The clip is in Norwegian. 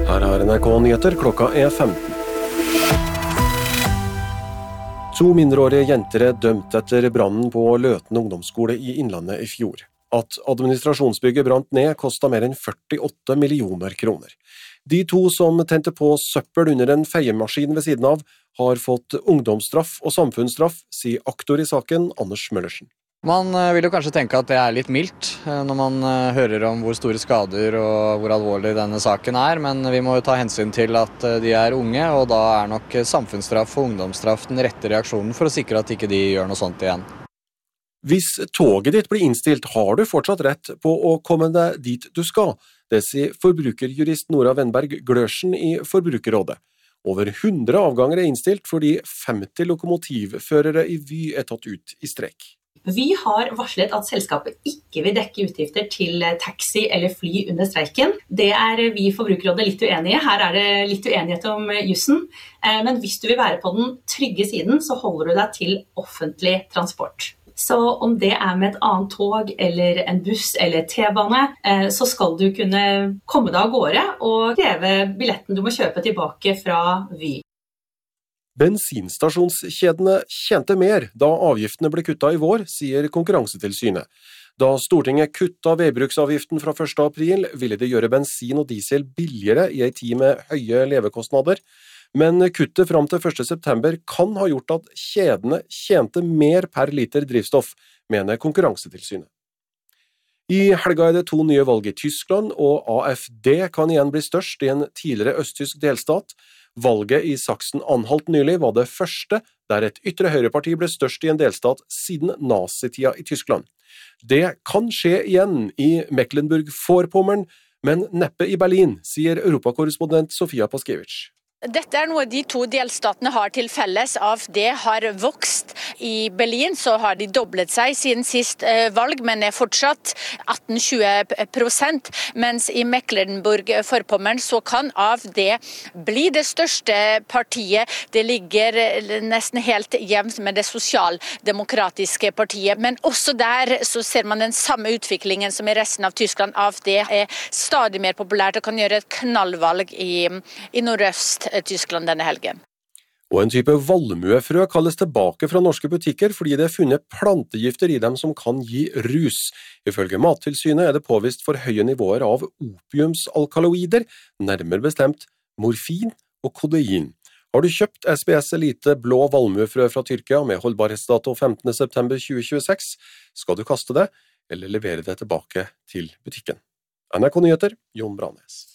Her er NRK Nyheter, klokka er 15. 2 mindreårige jenter er dømt etter brannen på Løten ungdomsskole i Innlandet i fjor. At administrasjonsbygget brant ned kostet mer enn 48 millioner kroner. De 2 som tente på søppel under en feiemaskin ved siden av, har fått ungdomsstraff og samfunnsstraff, sier aktor i saken Anders Møllersen. Man vil jo kanskje tenke at det er litt mildt når man hører om hvor store skader og hvor alvorlig denne saken er, men vi må jo ta hensyn til at de er unge, og da er nok samfunnsstraff og ungdomsstraff den rette reaksjonen for å sikre at ikke de gjør noe sånt igjen. Hvis toget ditt blir innstilt, har du fortsatt rett på å komme deg dit du skal. Det sier forbrukerjurist Nora Wenberg Glørsen i Forbrukerrådet. Over 100 avganger er innstilt fordi 50 lokomotivførere i Vy er tatt ut i streik. Vi har varslet at selskapet ikke vil dekke utgifter til taxi eller fly under streiken. Det er vi i Forbrukerrådet litt uenige. Her er det litt uenighet om jussen. Men hvis du vil være på den trygge siden, så holder du deg til offentlig transport. Så om det er med et annet tog, eller en buss eller T-bane, så skal du kunne komme deg av gårde og kreve billetten du må kjøpe tilbake fra Vy. Bensinstasjonskjedene tjente mer da avgiftene ble kuttet i vår, sier Konkurransetilsynet. Da Stortinget kuttet veibruksavgiften fra 1. april, ville det gjøre bensin og diesel billigere i en tid med høye levekostnader. Men kuttet fram til 1. september kan ha gjort at kjedene tjente mer per liter drivstoff, mener Konkurransetilsynet. I helga er det 2 nye valg i Tyskland, og AfD kan igjen bli størst i en tidligere østtysk delstat. Valget i Sachsen-Anhalt nylig var det første der et ytre høyreparti ble størst i en delstat siden nazitida i Tyskland. Det kan skje igjen i Mecklenburg-Vorpommern, men neppe i Berlin, sier europakorrespondent Sofia Paskiewicz. Dette er noe de 2 delstatene har til felles. AfD har vokst. I Berlin så har de doblet seg siden sist valg, men er fortsatt 18-20%, mens i Mecklenburg-Vorpommern så kan AfD bli det største partiet. Det ligger nesten helt jevnt med det sosialdemokratiske partiet, men også der så ser man den samme utviklingen som i resten av Tyskland. AfD er stadig mer populært og kan gjøre et knallvalg i nordøst Tyskland denne helgen. Og en type valmuefrø kalles tilbake fra norske butikker fordi det er funnet plantegifter i dem som kan gi rus. Ifølge Mattilsynet er det påvist for høye nivåer av opiumsalkaloider, nærmere bestemt morfin og kodein. Har du kjøpt SBS Elite blå valmuefrø fra Tyrkia med holdbarhetsdato 15. september 2026, skal du kaste det eller levere det tilbake til butikken. NRK Nyheter, Jon Branes.